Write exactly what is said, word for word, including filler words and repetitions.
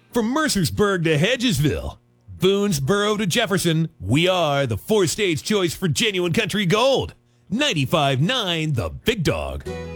From Mercersburg to Hedgesville, Boonesboro to Jefferson, we are the four-stage choice for genuine country gold. ninety-five point nine The Big Dog.